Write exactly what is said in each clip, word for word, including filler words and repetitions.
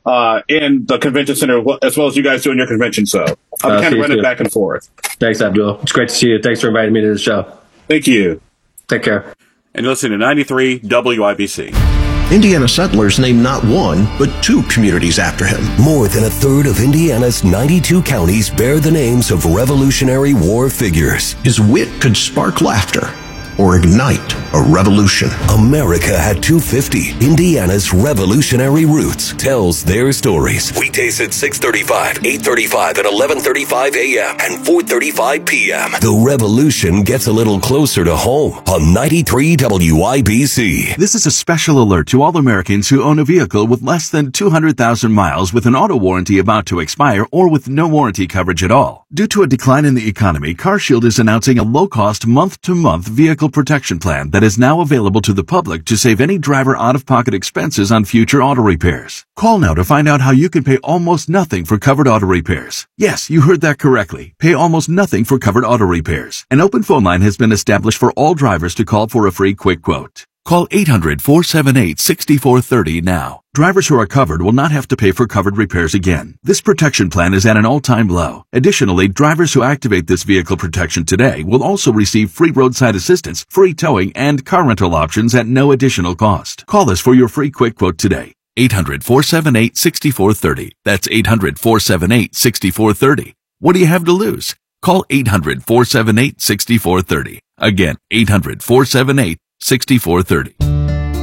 uh, in the convention center, as well as you guys doing your convention. So I'll uh, kind of running too. back and forth. Thanks, Abdul. It's great to see you. Thanks for inviting me to the show. Thank you. Take care. And you're listening to ninety-three W I B C. Indiana settlers named not one, but two communities after him. More than a third of Indiana's ninety-two counties bear the names of Revolutionary War figures. His wit could spark laughter or ignite a revolution. America had two fifty. Indiana's revolutionary roots tells their stories. Weekdays at six thirty-five, eight thirty-five, and eleven thirty-five a.m. and four thirty-five p.m. The revolution gets a little closer to home on ninety-three W I B C. This is a special alert to all Americans who own a vehicle with less than two hundred thousand miles with an auto warranty about to expire or with no warranty coverage at all. Due to a decline in the economy, CarShield is announcing a low-cost month-to-month vehicle protection plan that is now available to the public to save any driver out-of-pocket expenses on future auto repairs. Call now to find out how you can pay almost nothing for covered auto repairs. Yes, you heard that correctly. Pay almost nothing for covered auto repairs. An open phone line has been established for all drivers to call for a free quick quote. Call eight hundred, four seven eight, six four three zero now. Drivers who are covered will not have to pay for covered repairs again. This protection plan is at an all-time low. Additionally, drivers who activate this vehicle protection today will also receive free roadside assistance, free towing, and car rental options at no additional cost. Call us for your free quick quote today. eight hundred, four seven eight, six four three zero. That's eight hundred, four seven eight, six four three zero. What do you have to lose? Call eight hundred, four seven eight, six four three zero. Again, eight hundred, four seven eight, six four three zero.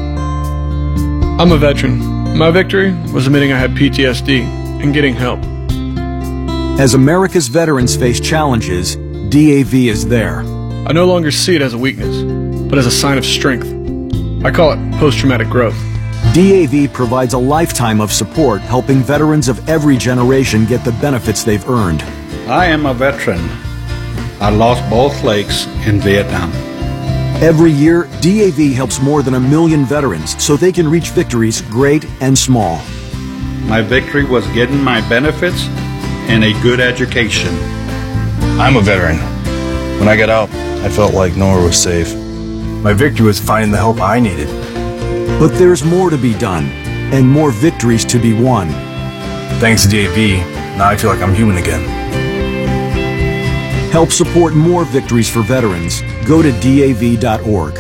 I'm a veteran. My victory was admitting I had P T S D and getting help. As America's veterans face challenges, D A V is there. I no longer see it as a weakness, but as a sign of strength. I call it post-traumatic growth. D A V provides a lifetime of support, helping veterans of every generation get the benefits they've earned. I am a veteran. I lost both legs in Vietnam. Every year, D A V helps more than a million veterans so they can reach victories great and small. My victory was getting my benefits and a good education. I'm a veteran. When I got out, I felt like nowhere was safe. My victory was finding the help I needed. But there's more to be done and more victories to be won. Thanks to D A V, now I feel like I'm human again. Help support more victories for veterans. Go to D A V dot org.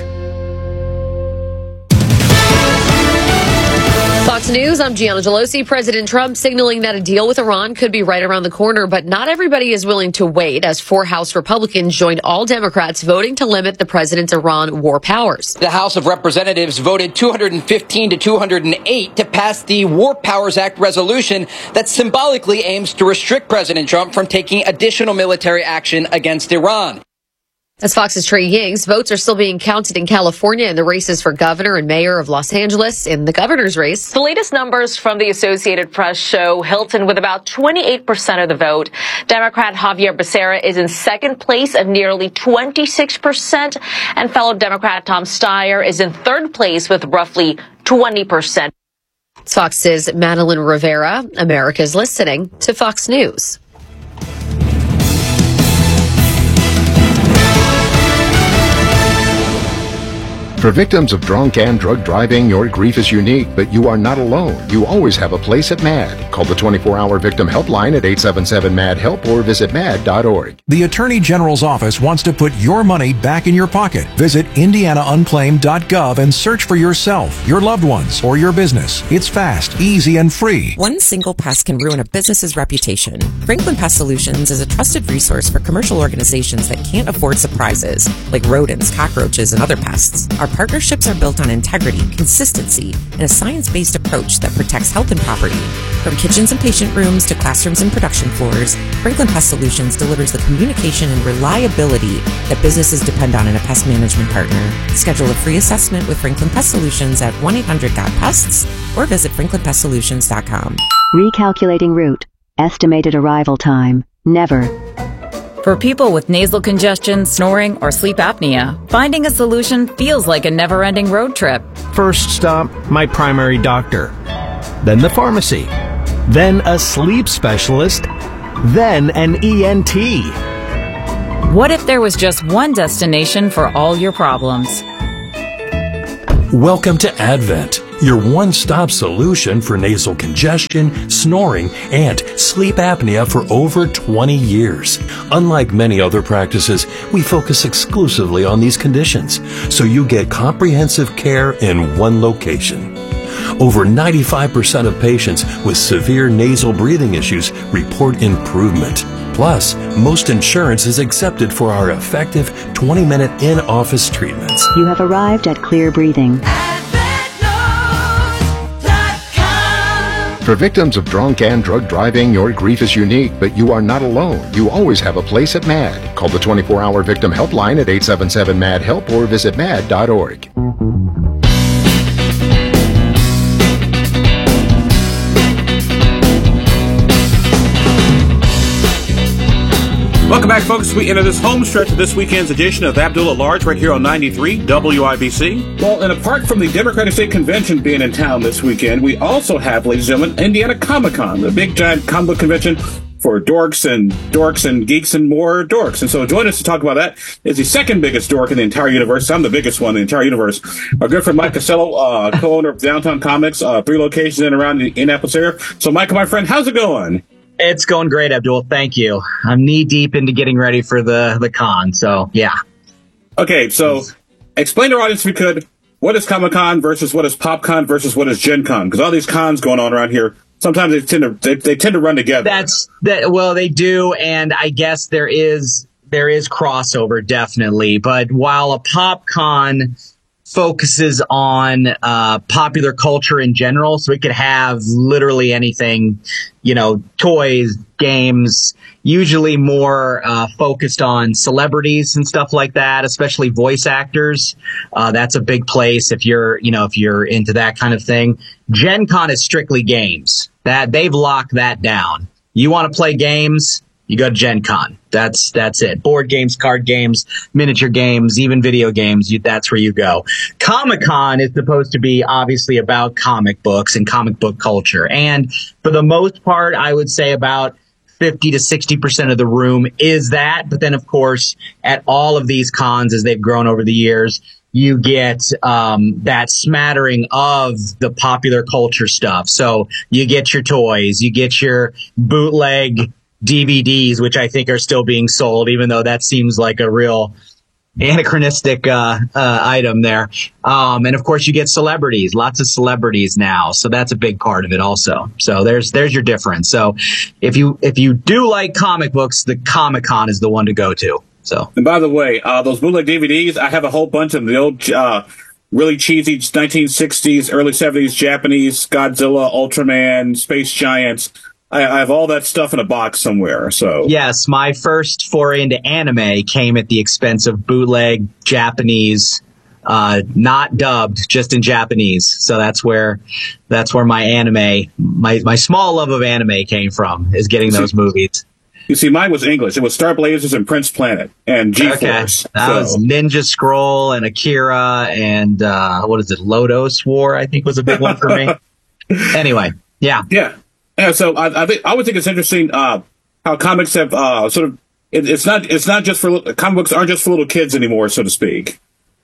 Fox News, I'm Gianna Gelosi. President Trump signaling that a deal with Iran could be right around the corner, but not everybody is willing to wait as four House Republicans joined all Democrats voting to limit the president's Iran war powers. The House of Representatives voted two hundred fifteen to two hundred eight to pass the War Powers Act resolution that symbolically aims to restrict President Trump from taking additional military action against Iran. As Fox's Trey Yings, votes are still being counted in California in the races for governor and mayor of Los Angeles. In the governor's race, the latest numbers from the Associated Press show Hilton with about twenty-eight percent of the vote. Democrat Javier Becerra is in second place at nearly twenty-six percent, and fellow Democrat Tom Steyer is in third place with roughly twenty percent. Fox's Madeline Rivera. America's listening to Fox News. For victims of drunk and drug driving, your grief is unique, but you are not alone. You always have a place at MAD. Call the twenty-four hour victim helpline at eight seven seven M A D HELP or visit mad dot org. The Attorney General's office wants to put your money back in your pocket. Visit indiana unclaimed dot gov and search for yourself, your loved ones, or your business. It's fast, easy, and free. One single pest can ruin a business's reputation. Franklin Pest Solutions is a trusted resource for commercial organizations that can't afford surprises, like rodents, cockroaches, and other pests. Our partnerships are built on integrity, consistency, and a science-based approach that protects health and property. From kitchens and patient rooms to classrooms and production floors, Franklin Pest Solutions delivers the communication and reliability that businesses depend on in a pest management partner. Schedule a free assessment with Franklin Pest Solutions at one eight hundred got pests or visit franklin pest solutions dot com. Recalculating route. Estimated arrival time. Never. For people with nasal congestion, snoring, or sleep apnea, finding a solution feels like a never-ending road trip. First stop, my primary doctor. Then the pharmacy. Then a sleep specialist. Then an E N T. What if there was just one destination for all your problems? Welcome to Advent. your one-stop solution for nasal congestion, snoring, and sleep apnea for over twenty years. Unlike many other practices, we focus exclusively on these conditions, so you get comprehensive care in one location. Over ninety-five percent of patients with severe nasal breathing issues report improvement. Plus, most insurance is accepted for our effective twenty-minute in-office treatments. You have arrived at Clear Breathing. For victims of drunk and drug driving, your grief is unique, but you are not alone. You always have a place at MAD. Call the twenty-four hour victim helpline at eight seven seven MAD HELP or visit mad dot org. Welcome back, folks. We enter this home stretch of this weekend's edition of Abdul at Large right here on ninety-three W I B C. Well, and apart from the Democratic State Convention being in town this weekend, we also have, ladies and gentlemen, Indiana Comic-Con, the big giant comic book convention for dorks and dorks and geeks and more dorks. And so join us to talk about that is the second biggest dork in the entire universe. I'm the biggest one in the entire universe. Our good friend Mike Costello, uh, co-owner of Downtown Comics, uh, three locations in and around the Indianapolis area. So, Michael, my friend, how's it going? It's going great, Abdul. Thank you. I'm knee deep into getting ready for the, the con. So, yeah. Okay, so explain to our audience, if you could, what is Comic-Con versus what is PopCon versus what is Gen Con? Because all these cons going on around here, sometimes they tend to they, they tend to run together. That's that. Well, they do, and I guess there is there is crossover, definitely. But while a PopCon focuses on uh, popular culture in general, so it could have literally anything, you know, toys, games, usually more uh, focused on celebrities and stuff like that, especially voice actors. Uh, that's a big place if you're, you know, if you're into that kind of thing. Gen Con is strictly games. That they've locked that down. You want to play games, you go to Gen Con. That's that's it. Board games, card games, miniature games, even video games. You, that's where you go. Comic-Con is supposed to be obviously about comic books and comic book culture. And for the most part, I would say about fifty to sixty percent of the room is that. But then, of course, at all of these cons, as they've grown over the years, you get um, that smattering of the popular culture stuff. So you get your toys, you get your bootleg D V Ds, which I think are still being sold, even though that seems like a real anachronistic uh, uh, item there. Um, and of course, you get celebrities, lots of celebrities now, so that's a big part of it also. So there's there's your difference. So if you if you do like comic books, the Comic-Con is the one to go to. So, and by the way, uh, those bootleg D V Ds, I have a whole bunch of them. The old, uh, really cheesy nineteen sixties, early seventies Japanese Godzilla, Ultraman, Space Giants. I, I have all that stuff in a box somewhere. So yes, my first foray into anime came at the expense of bootleg Japanese, uh, not dubbed, just in Japanese. So that's where that's where my anime, my my small love of anime came from, is getting those movies. You see, mine was English. It was Star Blazers and Prince Planet and G-Force. Okay. That so. was Ninja Scroll and Akira and, uh, what is it, Lodos War, I think was a big one for me. Anyway, yeah. Yeah. Yeah, so I, I think I would think it's interesting uh, how comics have uh, sort of it, it's not it's not just for comic books aren't just for little kids anymore, so to speak.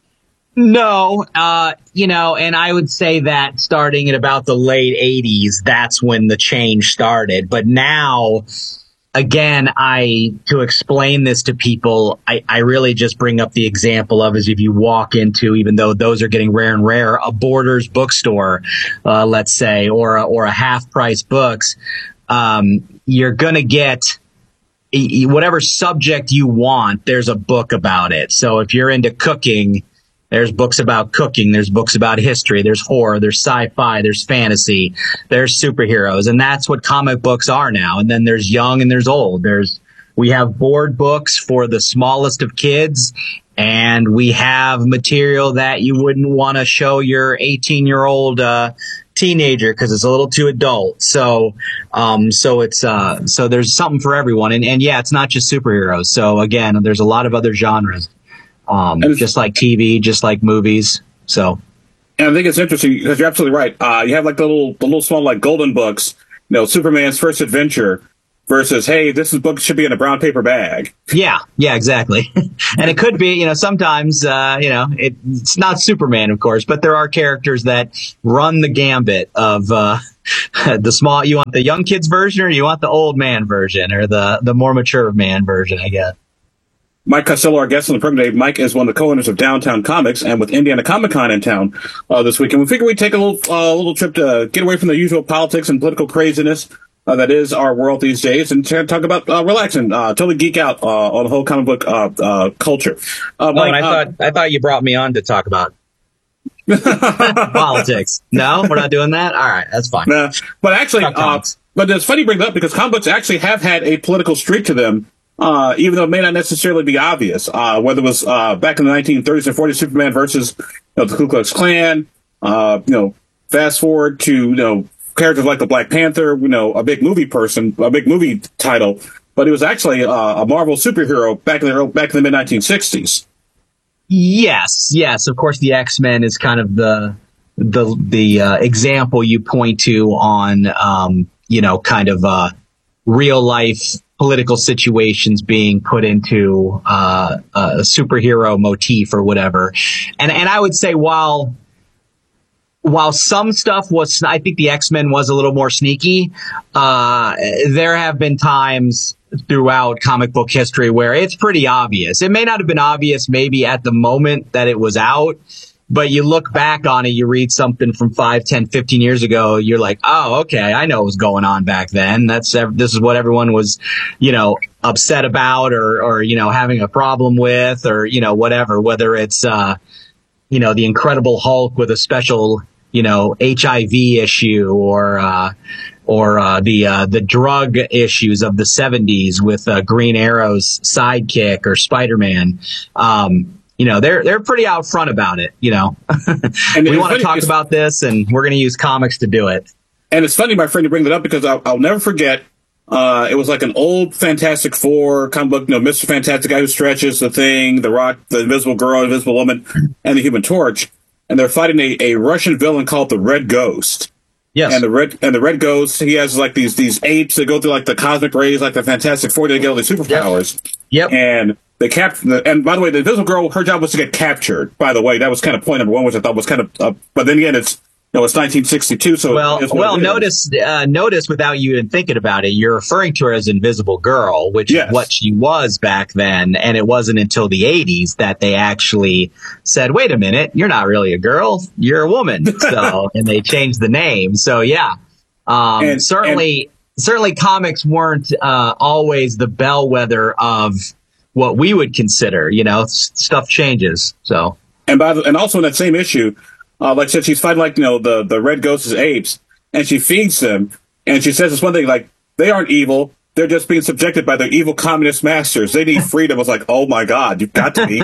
No, uh, you know, and I would say that starting at about the late eighties, that's when the change started. But now, again, I to explain this to people, I, I really just bring up the example of as if you walk into, even though those are getting rare and rare, a Borders bookstore, uh, let's say, or a, or a half price books, um, you're gonna get whatever subject you want. There's a book about it. So if you're into cooking, there's books about cooking. There's books about history. There's horror. There's sci-fi. There's fantasy. There's superheroes. And that's what comic books are now. And then there's young and there's old. There's, we have board books for the smallest of kids. And we have material that you wouldn't want to show your eighteen year old, uh, teenager because it's a little too adult. So, um, so it's, uh, so there's something for everyone. And, and yeah, it's not just superheroes. So again, there's a lot of other genres. Um, just like T V, just like movies. So, and I think it's interesting because you're absolutely right. Uh, you have like the little, the little small like golden books, you know, Superman's First Adventure. versus, hey, this is book should be in a brown paper bag. Yeah, yeah, exactly. And it could be, you know, sometimes, uh, you know, it, it's not Superman, of course, but there are characters that run the gambit of uh, the small. You want the young kids version, or you want the old man version, or the the more mature man version, I guess. Mike Costello, our guest on the program today. Mike is one of the co-owners of Downtown Comics, and with Indiana Comic Con in town uh, this weekend, we figured we'd take a little uh, little trip to get away from the usual politics and political craziness uh, that is our world these days, and to talk about uh, relaxing, uh, totally geek out uh, on the whole comic book uh, uh, culture. Uh, Mike, oh, and I uh, thought I thought you brought me on to talk about politics. No, we're not doing that. All right, that's fine. Nah, but actually, uh, but it's funny you bring that up because comic books actually have had a political streak to them. Uh, even though it may not necessarily be obvious, uh, whether it was, uh, back in the nineteen thirties and forties, Superman versus, you know, the Ku Klux Klan, uh, you know, fast forward to, you know, characters like the Black Panther, you know, a big movie person, a big movie title, but it was actually, uh, a Marvel superhero back in the, back in the mid nineteen sixties. Yes, yes, of course the X-Men is kind of the, the, the, uh, example you point to on, um, you know, kind of, uh, real life political situations being put into uh, a superhero motif or whatever. And and I would say while while some stuff was, I think the X-Men was a little more sneaky, uh, there have been times throughout comic book history where it's pretty obvious. It may not have been obvious maybe at the moment that it was out, but you look back on it, you read something from five, ten, fifteen years ago, you're like, oh, okay, I know what was going on back then. That's, this is what everyone was, you know, upset about or, or, you know, having a problem with or, you know, whatever, whether it's, uh, you know, the Incredible Hulk with a special, you know, H I V issue or, uh, or, uh, the, uh, the drug issues of the seventies with, uh, Green Arrow's sidekick or Spider-Man. Um, You know, they're they're pretty out front about it, you know. And we want to talk about this, and we're going to use comics to do it. And it's funny, my friend, you bring that up because I'll, I'll never forget. Uh, it was like an old Fantastic Four comic book, you know, Mister Fantastic, guy who stretches, the Thing, the Rock, the Invisible Girl, Invisible Woman, and the Human Torch. And they're fighting a, a Russian villain called the Red Ghost. Yes. And the Red and the Red Ghost, he has like these these apes that go through like the cosmic rays, like the Fantastic Four, to get all these superpowers. Yep. And they captured, and by the way, the Invisible Girl, her job was to get captured. By the way, that was kind of point number one, which I thought was kind of. Uh, but then again, it's you know it's nineteen sixty-two, so well, it's well, notice, uh, notice without you even thinking about it, you're referring to her as Invisible Girl, which yes. is what she was back then, and it wasn't until the eighties that they actually said, "Wait a minute, you're not really a girl, you're a woman." So, and they changed the name. So, yeah, um, and, certainly, and, certainly, comics weren't uh, always the bellwether of what we would consider, you know, s- stuff changes. So, and by the, and also in that same issue, uh, like I said, she's fighting like, you know, the, the Red Ghost's apes, and she feeds them, and she says this one thing, like, they aren't evil, they're just being subjected by their evil communist masters. They need freedom. I was like, oh my God, you've got to be.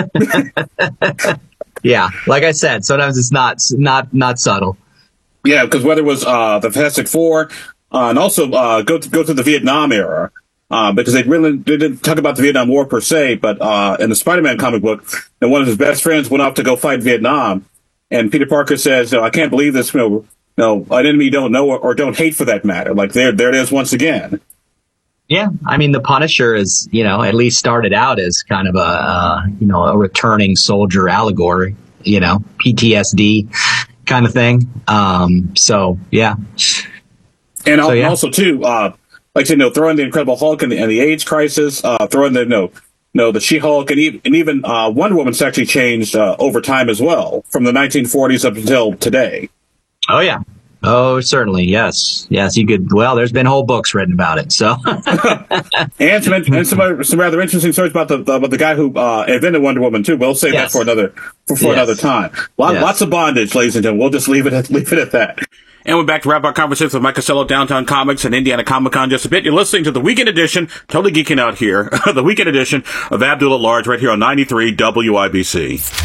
Yeah, like I said, sometimes it's not, not, not subtle. Yeah, because whether it was, uh, the Fantastic Four, uh, and also, uh, go to, go to the Vietnam era. Uh, because they really they didn't talk about the Vietnam War per se, but uh, in the Spider-Man comic book, and one of his best friends went off to go fight Vietnam, and Peter Parker says, "No, I can't believe this. You know, no, an enemy you don't know or, or don't hate for that matter." Like there, there it is once again. Yeah, I mean, the Punisher is, you know, at least started out as kind of a, uh, you know, a returning soldier allegory, you know, P T S D kind of thing. Um, so yeah, and so, yeah. also too. Uh, Like I said, you know, throwing the Incredible Hulk and the, and the AIDS crisis, uh, throwing the, you know, you know, the She-Hulk, and even, and even uh, Wonder Woman's actually changed uh, over time as well, from the nineteen forties up until today. Oh, yeah. Oh, certainly, yes. Yes, you could, well, there's been whole books written about it, so. and some, and some, some rather interesting stories about the about the guy who uh, invented Wonder Woman, too. We'll save yes. that for another for, for yes. another time. Lot, yes. Lots of bondage, ladies and gentlemen. We'll just leave it at, leave it at that. And we're back to wrap our conversation with Mike Costello, Downtown Comics and Indiana Comic Con just a bit. You're listening to the Weekend Edition, totally geeking out here, the Weekend Edition of Abdul at Large right here on ninety-three W I B C.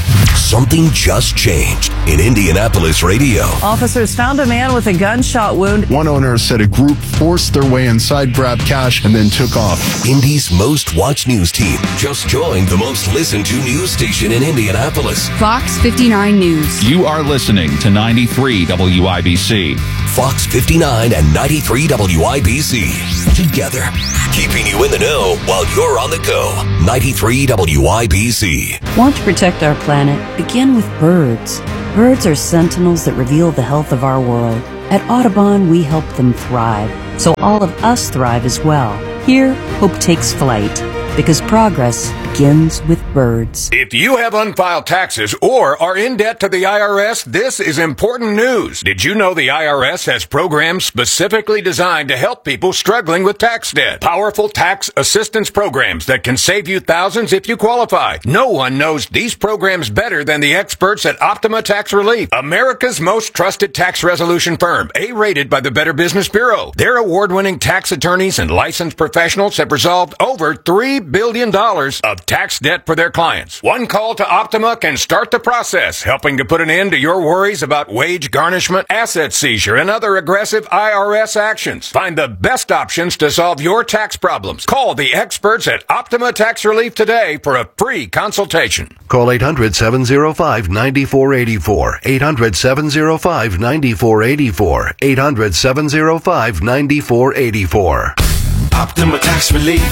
Something just changed in Indianapolis radio. Officers found a man with a gunshot wound. One owner said a group forced their way inside, grabbed cash, and then took off. Indy's most watched news team just joined the most listened to news station in Indianapolis. Fox fifty-nine News. You are listening to ninety-three W I B C. Fox fifty-nine and ninety-three W I B C. Together, keeping you in the know while you're on the go. ninety-three W I B C. Want to protect our planet? Begin with birds. Birds are sentinels that reveal the health of our world. At Audubon, we help them thrive, so all of us thrive as well. Here, hope takes flight, because progress begins with birds. If you have unfiled taxes or are in debt to the I R S, this is important news. Did you know the I R S has programs specifically designed to help people struggling with tax debt? Powerful tax assistance programs that can save you thousands if you qualify. No one knows these programs better than the experts at Optima Tax Relief, America's most trusted tax resolution firm, A-rated by the Better Business Bureau. Their award-winning tax attorneys and licensed professionals have resolved over three billion dollars of tax debt for their clients. One call to Optima can start the process, helping to put an end to your worries about wage garnishment, asset seizure, and other aggressive I R S actions. Find the best options to solve your tax problems. Call the experts at Optima Tax Relief today for a free consultation. Call eight hundred, seven oh five, nine four eight four. eight hundred, seven oh five, nine four eight four. eight hundred, seven oh five, nine four eight four. Optima Tax Relief.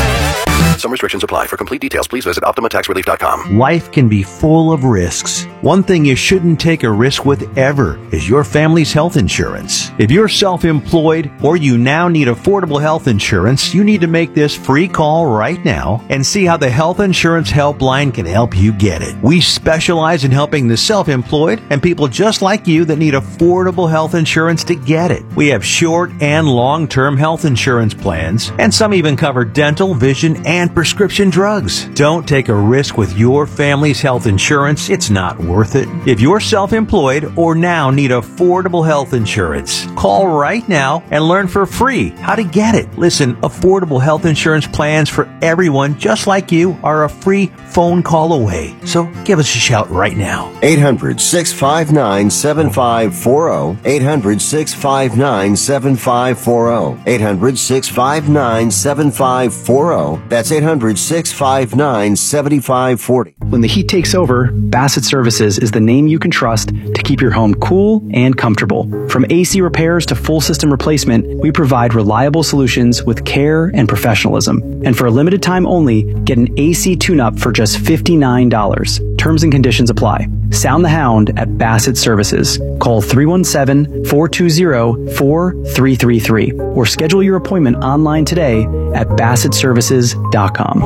Some restrictions apply. For complete details, please visit Optima Tax Relief dot com. Life can be full of risks. One thing you shouldn't take a risk with ever is your family's health insurance. If you're self-employed or you now need affordable health insurance, you need to make this free call right now and see how the Health Insurance Helpline can help you get it. We specialize in helping the self-employed and people just like you that need affordable health insurance to get it. We have short and long-term health insurance plans, and some even cover dental, vision, and prescription drugs. Don't take a risk with your family's health insurance. It's not worth it. If you're self-employed or now need affordable health insurance, call right now and learn for free how to get it. Listen, affordable health insurance plans for everyone just like you are a free phone call away. So give us a shout right now. eight hundred, six five nine, seven five four zero. eight hundred, six five nine, seven five four zero. eight hundred, six five nine, seven five four zero. That's eight hundred, six five nine, seven five four zero. When the heat takes over, Bassett Services is the name you can trust to keep your home cool and comfortable. From A C repairs to full system replacement, we provide reliable solutions with care and professionalism. And for a limited time only, get an A C tune-up for just fifty-nine dollars. Terms and conditions apply. Sound the Hound at Bassett Services. Call three one seven, four two zero, four three three three or schedule your appointment online today at bassett services dot com.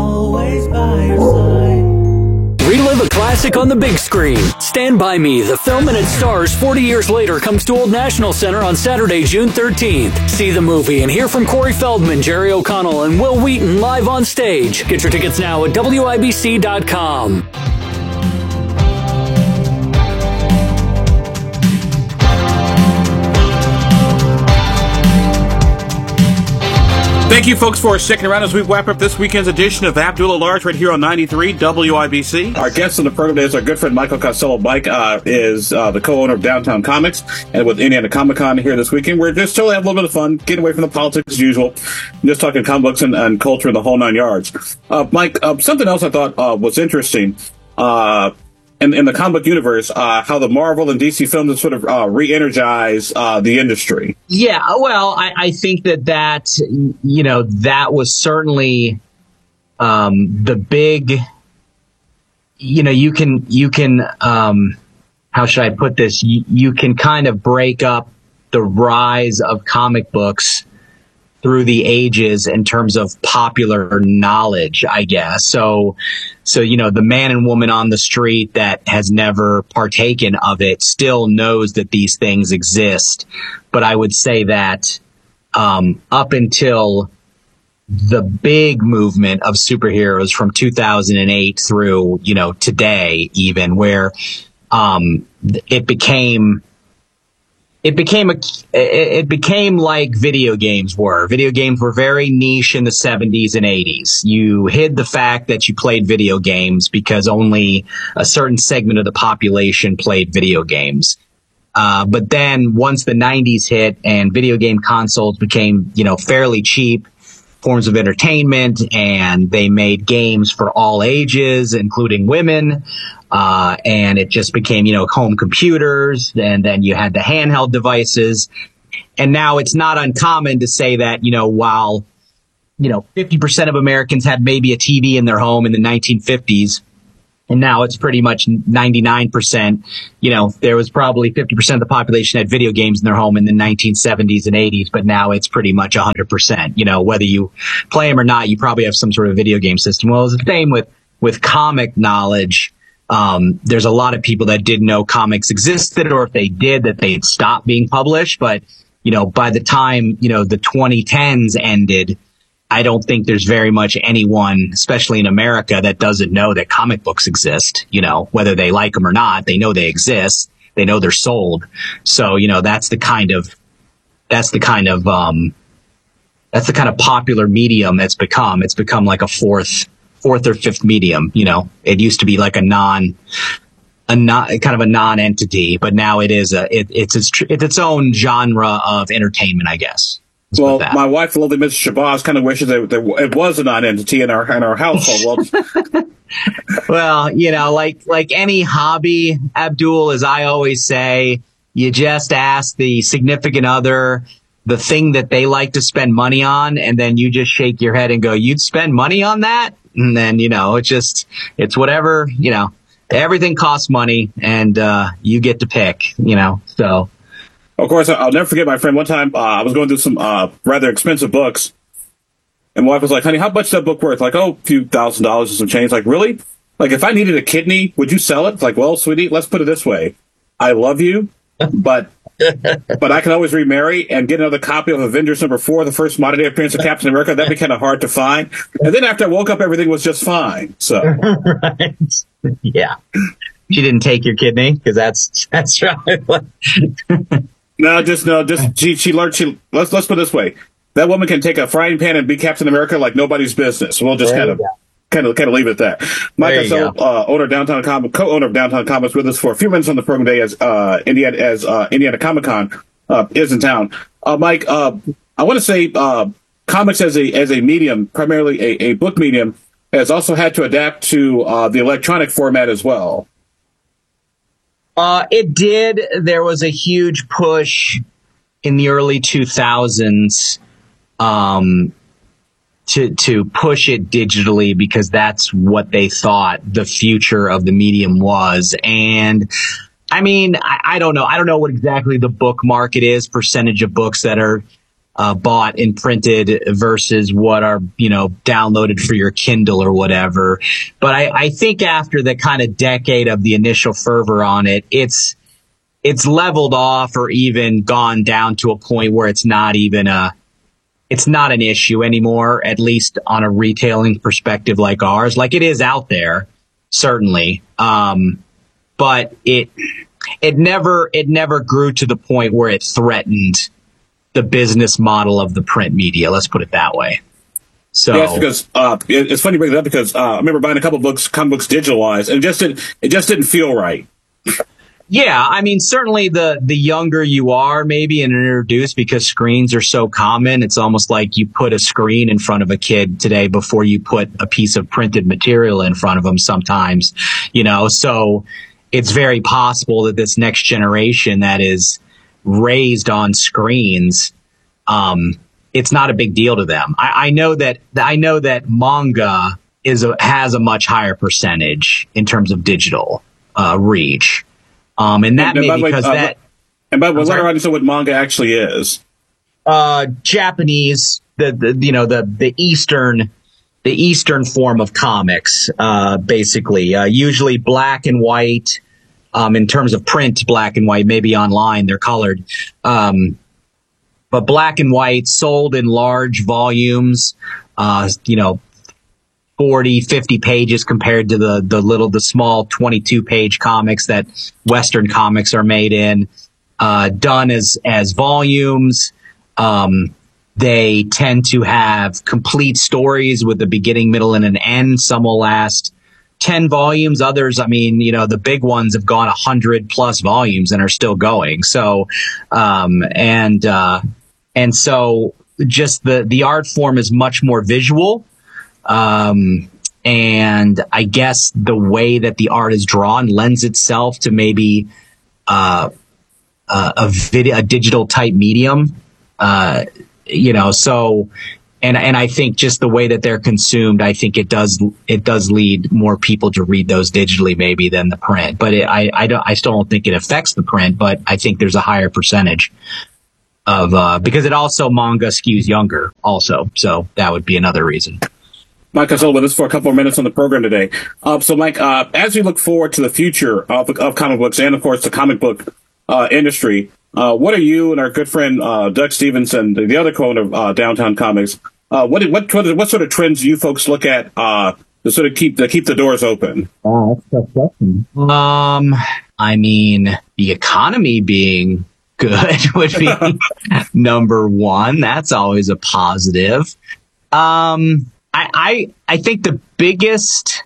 Relive a classic on the big screen. Stand By Me, the film and its stars forty years later comes to Old National Center on Saturday, June thirteenth. See the movie and hear from Corey Feldman, Jerry O'Connell, and Will Wheaton live on stage. Get your tickets now at W I B C dot com. Thank you, folks, for sticking around as we wrap up this weekend's edition of Abdullah Large right here on ninety-three W I B C. Our guest on the program today is our good friend Michael Costello. Mike uh, is uh, the co-owner of Downtown Comics, and with Indiana Comic Con here this weekend, we're just totally having a little bit of fun, getting away from the politics as usual, just talking comic books and, and culture and the whole nine yards. Uh, Mike, uh, something else I thought uh, was interesting. Uh, In, in the comic book universe, uh, how the Marvel and D C films have sort of uh, re-energized uh, the industry. Yeah, well, I, I think that that, you know, that was certainly um, the big, you know, you can, you can, um, how should I put this? You, you can kind of break up the rise of comic books through the ages in terms of popular knowledge, I guess. So, so, you know, the man and woman on the street that has never partaken of it still knows that these things exist. But I would say that, um, up until the big movement of superheroes from two thousand eight through, you know, today, even where, um, it became, it became a, it became like video games were. Video games were very niche in the seventies and eighties. You hid the fact that you played video games because only a certain segment of the population played video games. Uh, but then once the nineties hit and video game consoles became, you know, fairly cheap forms of entertainment, and they made games for all ages, including women, uh, and it just became, you know, home computers, and then you had the handheld devices. And now it's not uncommon to say that, you know, while, you know, fifty percent of Americans had maybe a T V in their home in the nineteen fifties, and now it's pretty much ninety-nine percent. You know, there was probably fifty percent of the population had video games in their home in the nineteen seventies and eighties, but now it's pretty much one hundred percent. You know, whether you play them or not, you probably have some sort of video game system. Well, it's the same with, with comic knowledge. Um, there's a lot of people that didn't know comics existed, or if they did, that they'd stopped being published. But, you know, by the time, you know, the twenty tens ended, I don't think there's very much anyone, especially in America, that doesn't know that comic books exist. You know, whether they like them or not, they know they exist. They know they're sold. So, you know, that's the kind of, that's the kind of, um, that's the kind of popular medium that's become. It's become like a fourth, fourth or fifth medium. You know, it used to be like a non, a non, kind of a non-entity, but now it is a, it, it's its, it's its own genre of entertainment, I guess. Well, my wife, the lovely Missus Shabazz, kind of wishes that there, it was a non-entity in our in our household. Well, well, you know, like like any hobby, Abdul, as I always say, you just ask the significant other the thing that they like to spend money on, and then you just shake your head and go, "You'd spend money on that?" And then, you know, it's just it's whatever, you know, everything costs money, and uh, you get to pick, you know, so. Of course, I'll never forget my friend. One time, uh, I was going through some uh, rather expensive books, and my wife was like, "Honey, how much is that book worth?" Like, "Oh, a few thousand dollars or some change." Like, really? Like, if I needed a kidney, would you sell it? Like, well, sweetie, let's put it this way: I love you, but but I can always remarry and get another copy of Avengers number four, the first modern day appearance of Captain America. That'd be kind of hard to find. And then after I woke up, everything was just fine. So, right. Yeah, she didn't take your kidney because that's that's right. No, just no, just she she learned she let's let's put it this way. That woman can take a frying pan and be Captain America like nobody's business. We'll just kind of kind of kind of leave it at that. Mike Isel, uh owner of Downtown Com co-owner of Downtown Comics, with us for a few minutes on the program today as uh Indiana as uh Indiana Comic Con uh is in town. Uh Mike, uh I want to say uh comics as a as a medium, primarily a, a book medium, has also had to adapt to uh the electronic format as well. Uh, it did. There was a huge push in the early two thousands, um, to, to push it digitally because that's what they thought the future of the medium was. And I mean, I, I don't know. I don't know what exactly the book market is, percentage of books that are Uh, bought and printed versus what are, you know, downloaded for your Kindle or whatever. But I, I think after the kind of decade of the initial fervor on it, it's, it's leveled off or even gone down to a point where it's not even a, it's not an issue anymore, at least on a retailing perspective like ours. Like, it is out there, certainly. Um, but it, it never, it never grew to the point where it threatened the business model of the print media. Let's put it that way. So yes, because uh, it, it's funny you bring it up because uh, I remember buying a couple of books, comic books digitalized, and it just didn't, it just didn't feel right. Yeah, I mean, certainly the the younger you are, maybe, and introduced, because screens are so common, it's almost like you put a screen in front of a kid today before you put a piece of printed material in front of them sometimes, you know. So it's very possible that this next generation that is raised on screens, um, it's not a big deal to them. I, I know that I know that manga is a, has a much higher percentage in terms of digital uh, reach, um, and that and, may and because way, uh, that. And by the way, let her understand what manga actually is. Uh, Japanese, the, the you know the the Eastern the Eastern form of comics, uh, basically, uh, usually black and white. Um, in terms of print, black and white, maybe online, they're colored. Um, but black and white, sold in large volumes, uh, you know, forty, fifty pages compared to the, the little, the small twenty-two page comics that Western comics are made in. uh, done as as volumes. Um, they tend to have complete stories with a beginning, middle, and an end. Some will last ten volumes. Others, I mean, you know, the big ones have gone one hundred plus volumes and are still going. So, um, and, uh, and so just the, the art form is much more visual. Um, and I guess the way that the art is drawn lends itself to maybe, uh, uh a video, a digital type medium, uh, you know, so, And and I think just the way that they're consumed, I think it does it does lead more people to read those digitally maybe than the print. But it, I I don't I still don't think it affects the print. But I think there's a higher percentage of uh, because it also manga skews younger also. So that would be another reason. Mike Costello with us for a couple of minutes on the program today. Uh, so, Mike, uh, as we look forward to the future of, of comic books and, of course, the comic book uh, industry, uh, what are you and our good friend uh, Doug Stevenson, the other co-owner of uh, Downtown Comics, Uh, what, what what sort of trends do you folks look at uh, to sort of keep to keep the doors open? Oh, that's a tough question. Um, I mean, the economy being good would be number one. That's always a positive. Um, I, I I think the biggest.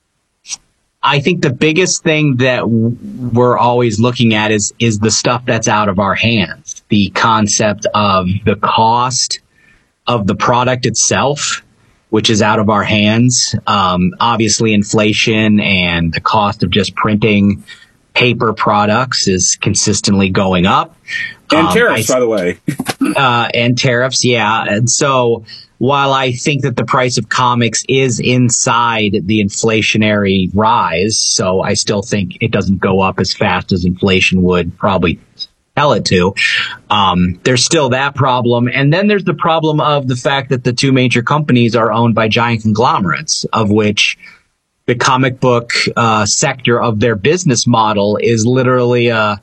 I think the biggest thing that we're always looking at is is the stuff that's out of our hands. The concept of the cost of the product itself, which is out of our hands. Um, obviously, inflation and the cost of just printing paper products is consistently going up. And um, tariffs, I, by the way. uh, and tariffs, yeah. And so while I think that the price of comics is inside the inflationary rise, so I still think it doesn't go up as fast as inflation would probably tell it to. Um, there's still that problem. And then there's the problem of the fact that the two major companies are owned by giant conglomerates, of which the comic book uh, sector of their business model is literally a,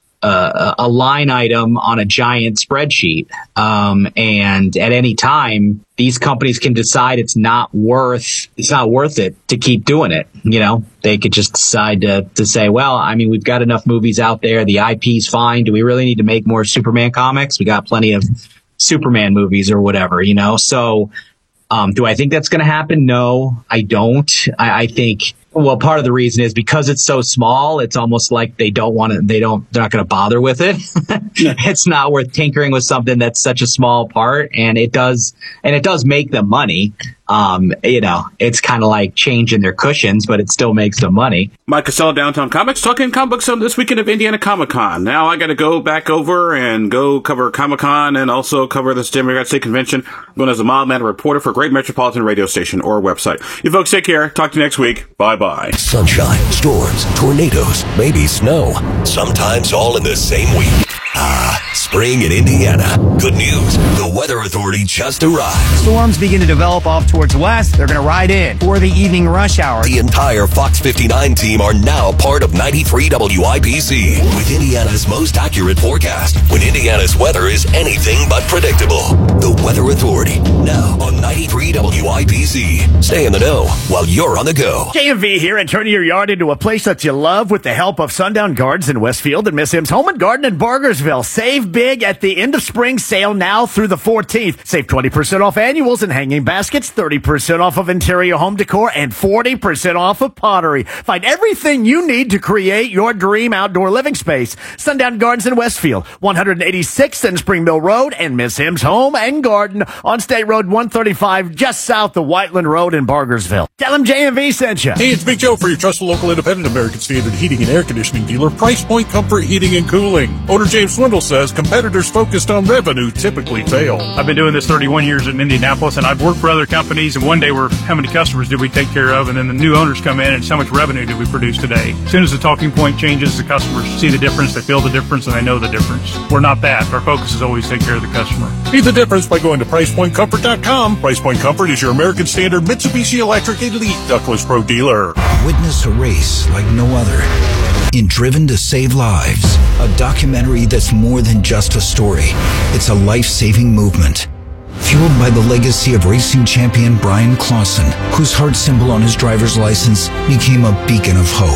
a, a line item on a giant spreadsheet. Um, and at any time, these companies can decide it's not worth, it's not worth it to keep doing it. You know, they could just decide to, to say, well, I mean, we've got enough movies out there. The I P's fine. Do we really need to make more Superman comics? We got plenty of Superman movies or whatever, you know? So, um, do I think that's going to happen? No, I don't. I, I think, well, part of the reason is because it's so small, it's almost like they don't want to, they don't, they're not going to bother with it. It's not worth tinkering with something that's such a small part. And it does, and it does make them money. Um, you know, it's kind of like changing their cushions, but it still makes them money. Mike Costello, Downtown Comics, talking comic books on this weekend of Indiana Comic Con. Now I got to go back over and go cover Comic Con and also cover this Democrat State Convention. I'm going as a mild mannered reporter for a great metropolitan radio station or website. You folks take care. Talk to you next week. Bye bye. Sunshine, storms, tornadoes, maybe snow. Sometimes all in the same week. Ah, spring in Indiana. Good news. The Weather Authority just arrived. Storms begin to develop off towards the west. They're going to ride in for the evening rush hour. The entire Fox fifty-nine team are now part of ninety-three W I B C with Indiana's most accurate forecast when Indiana's weather is anything but predictable. The Weather Authority, now on ninety-three W I B C. Stay in the know while you're on the go. J M V here, and turning your yard into a place that you love with the help of Sundown Gardens in Westfield and Miss M's Home and Garden in Bargersville. Save big at the end of spring sale now through the fourteenth. Save twenty percent off annuals and hanging baskets, thirty percent off of interior home decor, and forty percent off of pottery. Find everything you need to create your dream outdoor living space. Sundown Gardens in Westfield, one eighty-sixth and Spring Mill Road, and Miss M's Home and Garden on State Road one thirty-five, just south of Whiteland Road in Bargersville. Tell them J M V sent you. Hey, it's Big Joe for your trusted local independent American Standard heating and air conditioning dealer, Price Point Comfort Heating and Cooling. Owner James Swindle says competitors focused on revenue typically fail. I've been doing this thirty-one years in Indianapolis, and I've worked for other companies, and one day we're, how many customers did we take care of? And then the new owners come in, and how much revenue did we produce today? As soon as the talking point changes, the customers see the difference, they feel the difference, and they know the difference. We're not that. Our focus is always take care of the customer. See the difference by going to price point comfort dot com. Price Point Comfort is your American Standard Mitsubishi Electric Elite Ductless Pro dealer. Witness a race like no other in Driven to Save Lives, a documentary that's more than just a story. It's a life-saving movement. Fueled by the legacy of racing champion Brian Clausen, whose heart symbol on his driver's license became a beacon of hope.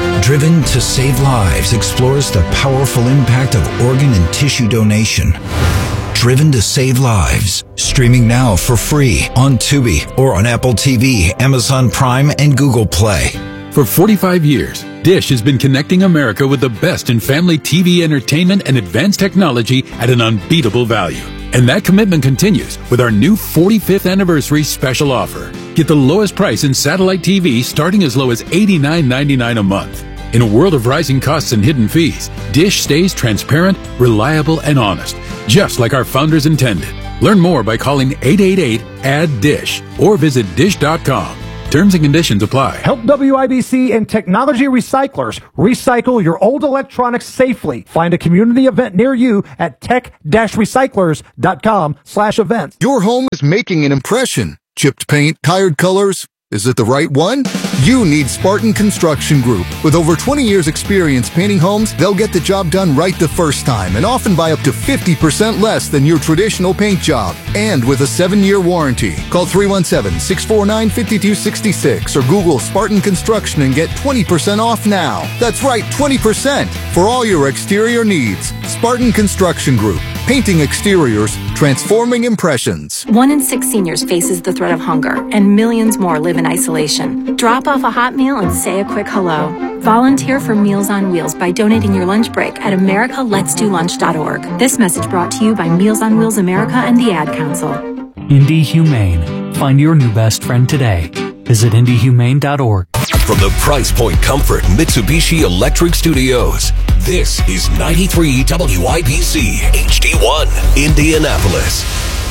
Driven to Save Lives explores the powerful impact of organ and tissue donation. Driven to Save Lives. Streaming now for free on Tubi or on Apple T V, Amazon Prime, and Google Play. For forty-five years, Dish has been connecting America with the best in family T V entertainment and advanced technology at an unbeatable value. And that commitment continues with our new forty-fifth anniversary special offer. Get the lowest price in satellite T V starting as low as eighty-nine ninety-nine a month. In a world of rising costs and hidden fees, Dish stays transparent, reliable, and honest, just like our founders intended. Learn more by calling eight eight eight, A D D I S H or visit dish dot com. Terms and conditions apply. Help W I B C and Technology Recyclers recycle your old electronics safely. Find a community event near you at tech dash recyclers dot com slash events. Your home is making an impression. Chipped paint, tired colors. Is it the right one? You need Spartan Construction Group. With over twenty years experience painting homes, they'll get the job done right the first time and often by up to fifty percent less than your traditional paint job. And with a seven-year warranty. Call three one seven, six four nine, five two six six or Google Spartan Construction and get twenty percent off now. That's right, twenty percent for all your exterior needs. Spartan Construction Group. Painting exteriors, transforming impressions. One in six seniors faces the threat of hunger, and millions more live in isolation. Drop off a hot meal and say a quick hello. Volunteer for Meals on Wheels by donating your lunch break at america lets do lunch dot org. This message brought to you by Meals on Wheels America and the Ad Council. Indy Humane. Find your new best friend today. Visit indy humane dot org. From the Price Point Comfort Mitsubishi Electric Studios, this is ninety-three W I B C H D one, Indianapolis.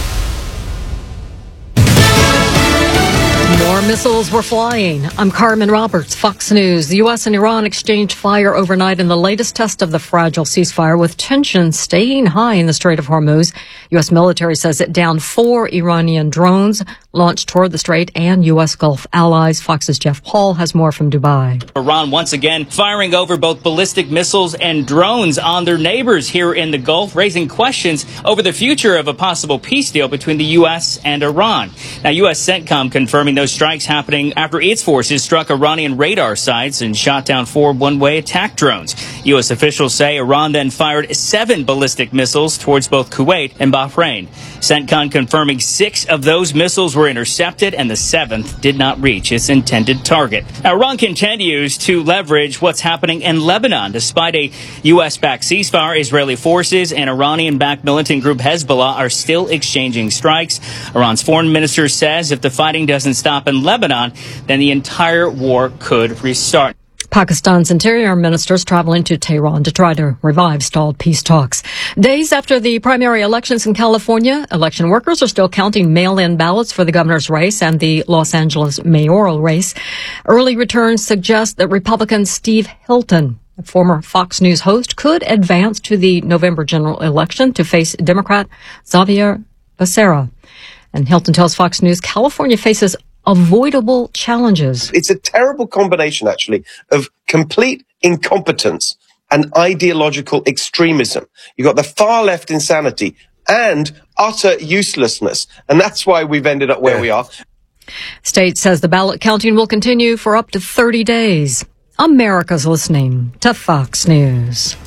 More missiles were flying. I'm Carmen Roberts, Fox News. The U S and Iran exchanged fire overnight in the latest test of the fragile ceasefire, with tensions staying high in the Strait of Hormuz. U S military says it downed four Iranian drones launched toward the Strait and U S Gulf allies. Fox's Jeff Paul has more from Dubai. Iran once again firing over both ballistic missiles and drones on their neighbors here in the Gulf, raising questions over the future of a possible peace deal between the U S and Iran. Now, U S CENTCOM confirming those strikes happening after its forces struck Iranian radar sites and shot down four one-way attack drones. U S officials say Iran then fired seven ballistic missiles towards both Kuwait and Bahrain. CENTCOM confirming six of those missiles were intercepted and the seventh did not reach its intended target. Now, Iran continues to leverage what's happening in Lebanon. Despite a U S-backed ceasefire, Israeli forces and Iranian-backed militant group Hezbollah are still exchanging strikes. Iran's foreign minister says if the fighting doesn't stop in Lebanon, then the entire war could restart. Pakistan's interior minister's traveling to Tehran to try to revive stalled peace talks. Days after the primary elections in California, election workers are still counting mail-in ballots for the governor's race and the Los Angeles mayoral race. Early returns suggest that Republican Steve Hilton, a former Fox News host, could advance to the November general election to face Democrat Xavier Becerra. And Hilton tells Fox News California faces avoidable challenges. It's a terrible combination, actually, of complete incompetence and ideological extremism. You've got the far left insanity and utter uselessness. And that's why we've ended up where yeah. we are. State says the ballot counting will continue for up to thirty days. America's listening to Fox News.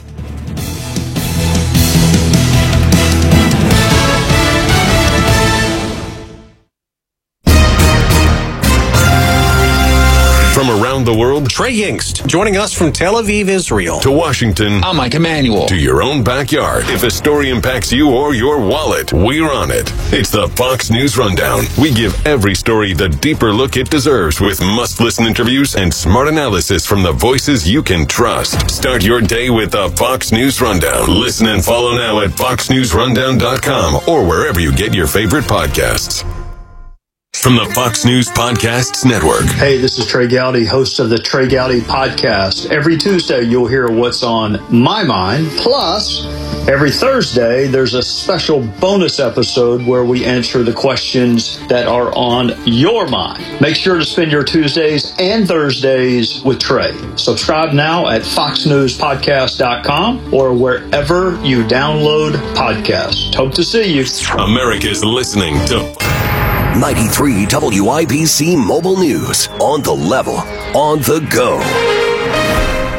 From around the world, Trey Yingst, joining us from Tel Aviv, Israel. To Washington, I'm Mike Emanuel. To your own backyard. If a story impacts you or your wallet, we're on it. It's the Fox News Rundown. We give every story the deeper look it deserves with must-listen interviews and smart analysis from the voices you can trust. Start your day with the Fox News Rundown. Listen and follow now at fox news rundown dot com or wherever you get your favorite podcasts. From the Fox News Podcasts Network. Hey, this is Trey Gowdy, host of the Trey Gowdy Podcast. Every Tuesday, you'll hear what's on my mind. Plus, every Thursday, there's a special bonus episode where we answer the questions that are on your mind. Make sure to spend your Tuesdays and Thursdays with Trey. Subscribe now at fox news podcast dot com or wherever you download podcasts. Hope to see you. America's listening to ninety-three W I B C Mobile News. On the level, on the go.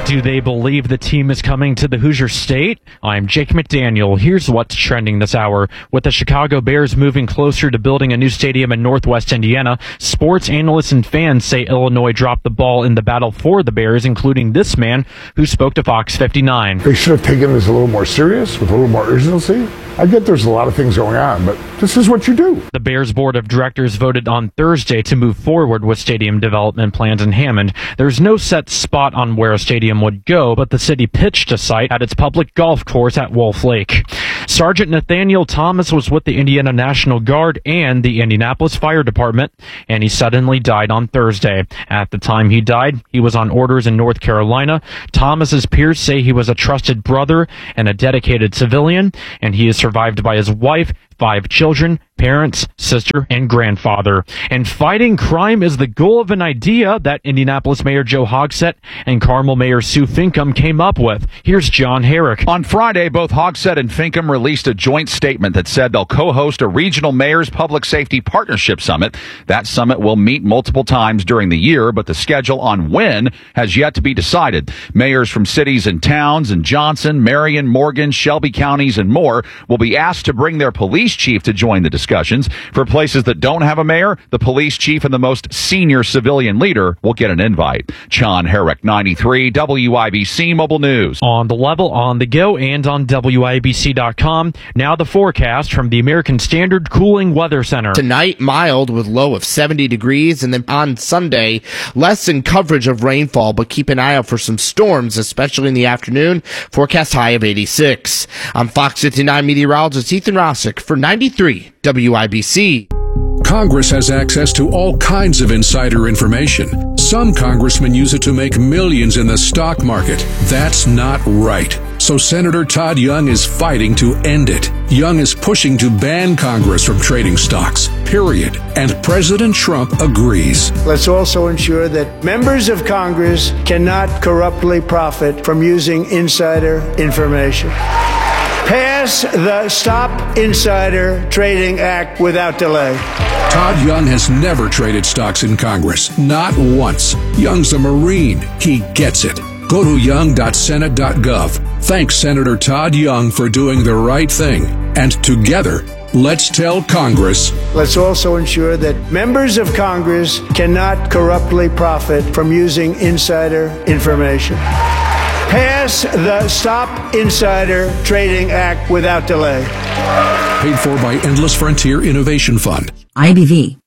Do they believe the team is coming to the Hoosier State? I'm Jake McDaniel. Here's what's trending this hour. With the Chicago Bears moving closer to building a new stadium in Northwest Indiana, sports analysts and fans say Illinois dropped the ball in the battle for the Bears, including this man who spoke to Fox fifty-nine. They should have taken this a little more serious, with a little more urgency. I get there's a lot of things going on, but this is what you do. The Bears board of directors voted on Thursday to move forward with stadium development plans in Hammond. There's no set spot on where a stadium would go, but the city pitched a site at its public golf course at Wolf Lake. Sergeant Nathaniel Thomas was with the Indiana National Guard and the Indianapolis Fire Department, and he suddenly died on Thursday. At the time he died, he was on orders in North Carolina. Thomas's peers say he was a trusted brother and a dedicated civilian, and he is survived by his wife, five children, parents, sister, and grandfather. And fighting crime is the goal of an idea that Indianapolis Mayor Joe Hogsett and Carmel Mayor Sue Finkam came up with. Here's John Herrick. On Friday, both Hogsett and Finkam released a joint statement that said they'll co-host a regional mayors public safety partnership summit. That summit will meet multiple times during the year, but the schedule on when has yet to be decided. Mayors from cities and towns in Johnson, Marion, Morgan, Shelby counties, and more will be asked to bring their police chief to join the discussions. For places that don't have a mayor, the police chief and the most senior civilian leader will get an invite. John Herrick, ninety-three, W I B C Mobile News. On the level, on the go, and on W I B C dot com. Now the forecast from the American Standard Cooling Weather Center. Tonight, mild with low of seventy degrees, and then on Sunday, less in coverage of rainfall, but keep an eye out for some storms, especially in the afternoon. Forecast high of eighty-six. I'm Fox fifty-nine meteorologist Ethan Rossick for ninety-three W I B C. Congress has access to all kinds of insider information. Some congressmen use it to make millions in the stock market. That's not right. So Senator Todd Young is fighting to end it. Young is pushing to ban Congress from trading stocks, period. And President Trump agrees. Let's also ensure that members of Congress cannot corruptly profit from using insider information. Pass the Stop Insider Trading Act without delay. Todd Young has never traded stocks in Congress, not once. Young's a Marine. He gets it. Go to young dot senate dot gov. Thanks Senator Todd Young for doing the right thing. And together, let's tell Congress. Let's also ensure that members of Congress cannot corruptly profit from using insider information. Pass the Stop Insider Trading Act without delay. Paid for by Endless Frontier Innovation Fund. I B V.